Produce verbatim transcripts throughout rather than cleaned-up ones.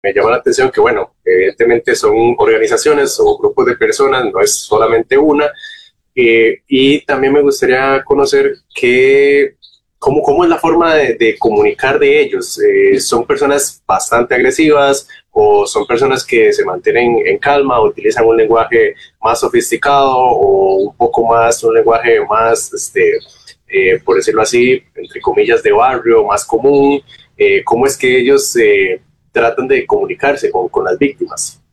me llama la atención que, bueno, evidentemente son organizaciones o grupos de personas, no es solamente una, eh, y también me gustaría conocer qué, cómo, cómo es la forma de, de comunicar de ellos. Eh, ¿son personas bastante agresivas o son personas que se mantienen en calma o utilizan un lenguaje más sofisticado o un poco más, un lenguaje más, este, eh, por decirlo así, entre comillas, de barrio, más común? Eh, ¿Cómo es que ellos eh, tratan de comunicarse con, con las víctimas?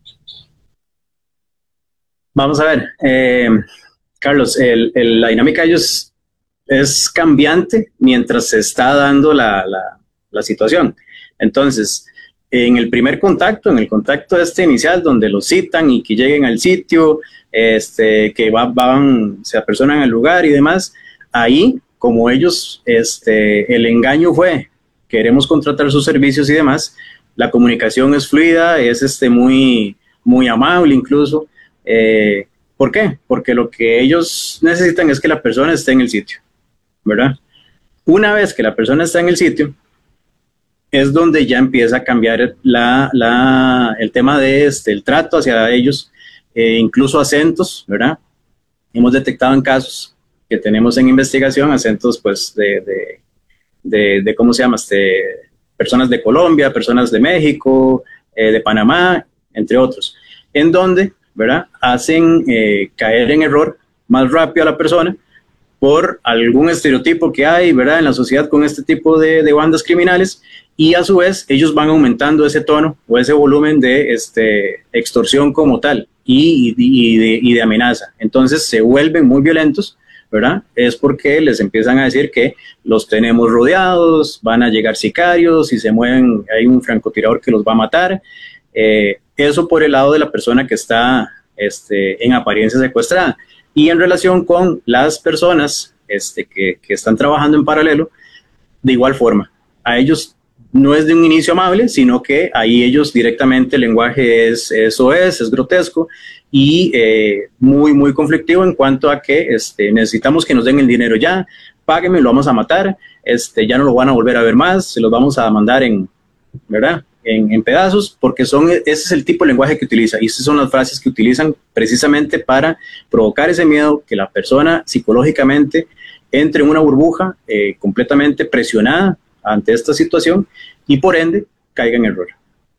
Vamos a ver, eh, Carlos, el, el, la dinámica de ellos es cambiante mientras se está dando la, la, la situación. Entonces, en el primer contacto, en el contacto este inicial, donde los citan y que lleguen al sitio, este, que va, van, se apersonan al lugar y demás, ahí, como ellos, este, el engaño fue, queremos contratar sus servicios y demás, la comunicación es fluida, es este, muy, muy amable incluso. Eh, ¿Por qué? Porque lo que ellos necesitan es que la persona esté en el sitio, ¿verdad? Una vez que la persona está en el sitio, es donde ya empieza a cambiar la, la, el tema de este, el trato hacia ellos, eh, incluso acentos, ¿verdad? Hemos detectado en casos que tenemos en investigación acentos, pues, de, de, de, de ¿cómo se llama? Este, personas de Colombia, personas de México, eh, de Panamá, entre otros, en donde, ¿verdad? Hacen eh, caer en error más rápido a la persona por algún estereotipo que hay, ¿verdad?, en la sociedad con este tipo de, de bandas criminales, y a su vez ellos van aumentando ese tono o ese volumen de este, extorsión como tal y, y, y, de, y de amenaza. Entonces se vuelven muy violentos, ¿verdad? Es porque les empiezan a decir que los tenemos rodeados, van a llegar sicarios, si se mueven hay un francotirador que los va a matar. Eh, eso por el lado de la persona que está este, en apariencia secuestrada. Y en relación con las personas este, que, que están trabajando en paralelo, de igual forma, a ellos no es de un inicio amable, sino que ahí ellos directamente el lenguaje es eso es, es grotesco y eh, muy, muy conflictivo en cuanto a que este, necesitamos que nos den el dinero ya, páguenme, lo vamos a matar, este, ya no lo van a volver a ver más, se los vamos a mandar en, ¿verdad?, En, en pedazos, porque son, ese es el tipo de lenguaje que utiliza y esas son las frases que utilizan precisamente para provocar ese miedo, que la persona psicológicamente entre en una burbuja eh, completamente presionada ante esta situación y por ende caiga en error.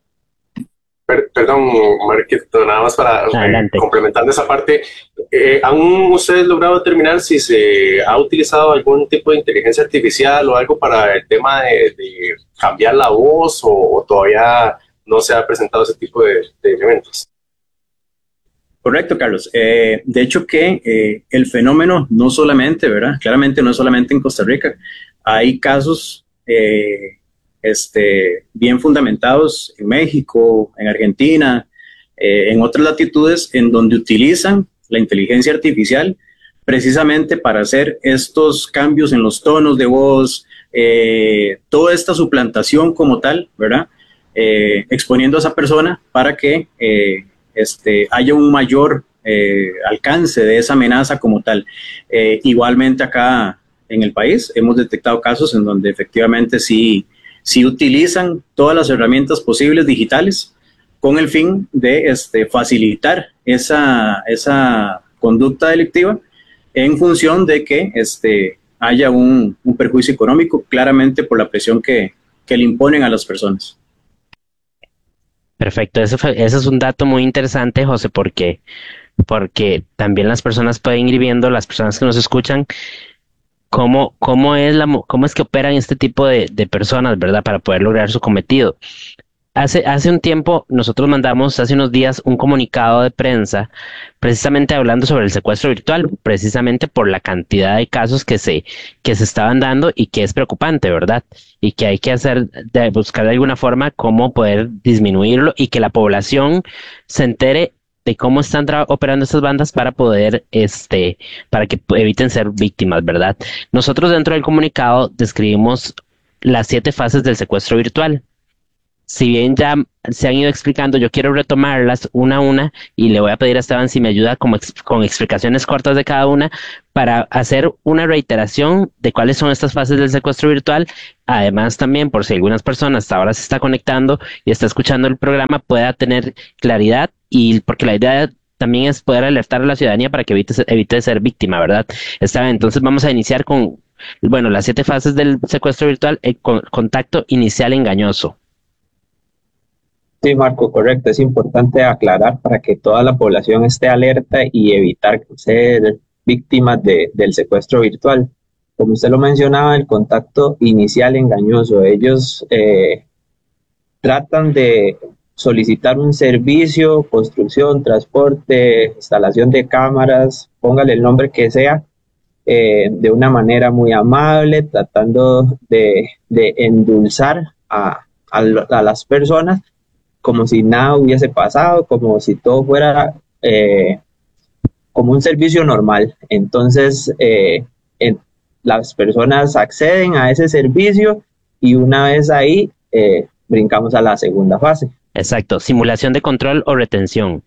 Per, perdón, Marquito, nada más para eh, Adelante. complementando esa parte, eh, ¿han ustedes logrado determinar si se ha utilizado algún tipo de inteligencia artificial o algo para el tema de, de cambiar la voz o, o todavía no se ha presentado ese tipo de, de elementos? Correcto, Carlos. Eh, de hecho que eh, el fenómeno no solamente, ¿verdad? Claramente no es solamente en Costa Rica. Hay casos eh, este, bien fundamentados en México, en Argentina, eh, en otras latitudes, en donde utilizan la inteligencia artificial precisamente para hacer estos cambios en los tonos de voz, eh, toda esta suplantación como tal, ¿verdad? Eh, exponiendo a esa persona para que eh, este, haya un mayor eh, alcance de esa amenaza como tal. Eh, igualmente acá en el país hemos detectado casos en donde efectivamente sí, sí utilizan todas las herramientas posibles digitales con el fin de este, facilitar esa, esa conducta delictiva en función de que este, haya un, un perjuicio económico, claramente por la presión que, que le imponen a las personas. Perfecto, eso fue, ese es un dato muy interesante, José, porque, porque también las personas pueden ir viendo, las personas que nos escuchan, cómo, cómo es la, mo- cómo es que operan este tipo de, de personas, ¿verdad? Para poder lograr su cometido. Hace, hace un tiempo nosotros mandamos, hace unos días, un comunicado de prensa precisamente hablando sobre el secuestro virtual, precisamente por la cantidad de casos que se, que se estaban dando y que es preocupante, ¿verdad? Y que hay que hacer, de, buscar de alguna forma cómo poder disminuirlo y que la población se entere de cómo están tra- operando estas bandas para poder, este, para que pu- eviten ser víctimas, ¿verdad? Nosotros dentro del comunicado describimos las siete fases del secuestro virtual. si bien ya se han ido explicando, yo quiero retomarlas una a una y le voy a pedir a Esteban si me ayuda como ex- con explicaciones cortas de cada una para hacer una reiteración de cuáles son estas fases del secuestro virtual. Además, también por si algunas personas ahora se está conectando y está escuchando el programa, pueda tener claridad y porque la idea también es poder alertar a la ciudadanía para que evite, se- evite ser víctima, ¿verdad? Está bien, entonces vamos a iniciar con, bueno, las siete fases del secuestro virtual, el con- contacto inicial engañoso. Sí, Marco, correcto. Es importante aclarar para que toda la población esté alerta y evitar ser víctimas de, del secuestro virtual. Como usted lo mencionaba, el contacto inicial engañoso. Ellos eh, tratan de solicitar un servicio, construcción, transporte, instalación de cámaras, póngale el nombre que sea, eh, de una manera muy amable, tratando de, de endulzar a, a, a las personas como si nada hubiese pasado, como si todo fuera eh, como un servicio normal. Entonces, eh, en, las personas acceden a ese servicio y una vez ahí, eh, brincamos a la segunda fase. Exacto, simulación de control o retención.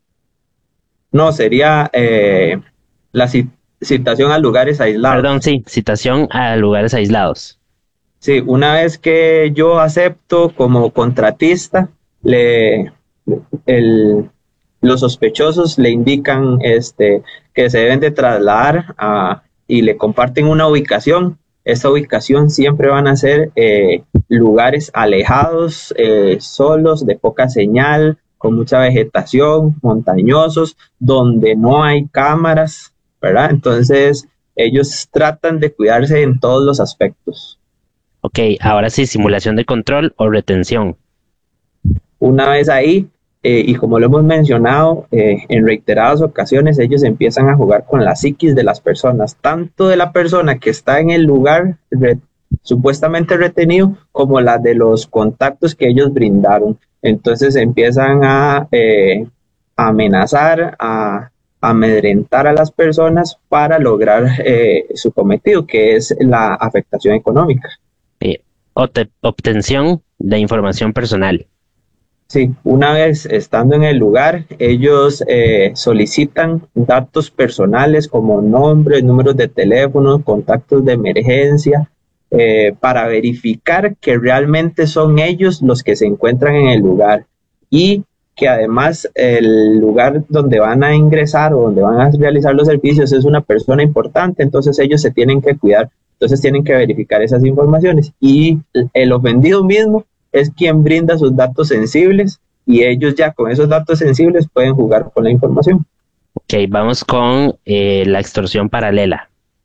No, sería eh, la ci- citación a lugares Perdón, aislados. sí, citación a lugares aislados. Sí, una vez que yo acepto como contratista, le, el, los sospechosos le indican este, que se deben de trasladar a, y le comparten una ubicación. Esta ubicación siempre van a ser eh, lugares alejados, eh, solos, de poca señal, con mucha vegetación, montañosos, donde no hay cámaras, ¿verdad? Entonces, ellos tratan de cuidarse en todos los aspectos. Ok, ahora sí, simulación de control o retención. Una vez ahí, eh, y como lo hemos mencionado eh, en reiteradas ocasiones, ellos empiezan a jugar con la psiquis de las personas, tanto de la persona que está en el lugar re- supuestamente retenido, como la de los contactos que ellos brindaron. Entonces empiezan a eh, amenazar, a amedrentar a las personas para lograr eh, su cometido, que es la afectación económica. Eh, obte- obtención de información personal. Sí, una vez estando en el lugar, ellos eh, solicitan datos personales como nombres, números de teléfono, contactos de emergencia, eh, para verificar que realmente son ellos los que se encuentran en el lugar y que además el lugar donde van a ingresar o donde van a realizar los servicios es una persona importante, entonces ellos se tienen que cuidar, entonces tienen que verificar esas informaciones y el ofendido mismo es quien brinda sus datos sensibles y ellos ya con esos datos sensibles pueden jugar con la información. Ok, vamos con eh, la extorsión paralela.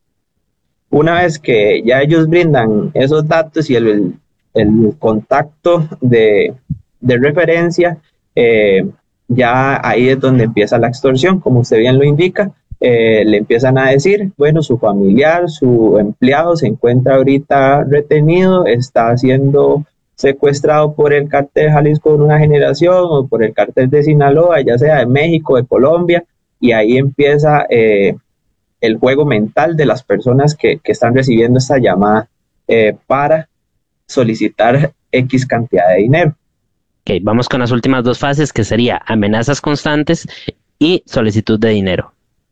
Una vez que ya ellos brindan esos datos y el, el contacto de, de referencia, eh, ya ahí es donde empieza la extorsión, como usted bien lo indica. Eh, le empiezan a decir, bueno, su familiar, su empleado se encuentra ahorita retenido, está siendo secuestrado por el cártel de Jalisco de una generación o por el cártel de Sinaloa, ya sea de México, de Colombia, y ahí empieza eh, el juego mental de las personas que, que están recibiendo esta llamada eh, para solicitar X cantidad de dinero. Ok, vamos con las últimas dos fases que sería amenazas constantes y solicitud de dinero.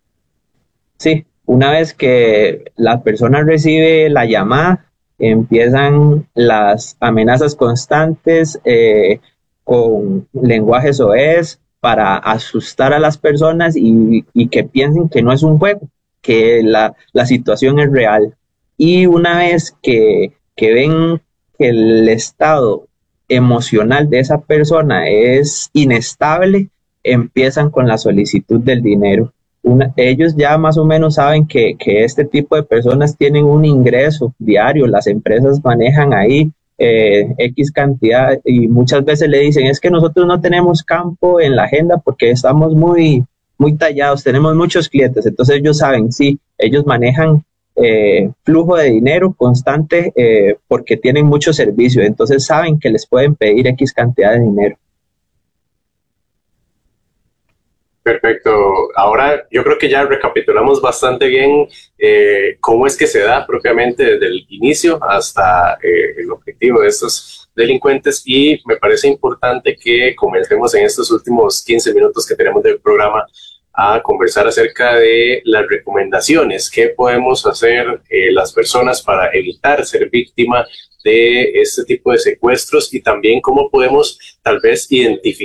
Sí, una vez que la persona recibe la llamada, empiezan las amenazas constantes eh, con lenguaje soez para asustar a las personas y, y que piensen que no es un juego, que la, la situación es real. Y una vez que, que ven que el estado emocional de esa persona es inestable, empiezan con la solicitud del dinero. Una, ellos ya más o menos saben que, que este tipo de personas tienen un ingreso diario, las empresas manejan ahí eh, X cantidad y muchas veces le dicen es que nosotros no tenemos campo en la agenda porque estamos muy, muy tallados, tenemos muchos clientes, entonces ellos saben, sí, ellos manejan eh, flujo de dinero constante eh, porque tienen mucho servicio, entonces saben que les pueden pedir X cantidad de dinero. Perfecto. Ahora yo creo que ya recapitulamos bastante bien eh, cómo es que se da propiamente desde el inicio hasta eh, el objetivo de estos delincuentes, y me parece importante que comencemos en estos últimos quince minutos que tenemos del programa a conversar acerca de las recomendaciones que podemos hacer eh, las personas para evitar ser víctima de este tipo de secuestros, y también cómo podemos tal vez identificar